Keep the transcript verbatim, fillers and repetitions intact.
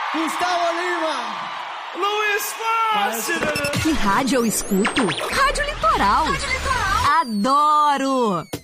Gustavo Lima. Luiz Fácil. Que rádio eu escuto? Rádio Litoral. Rádio Litoral. Adoro.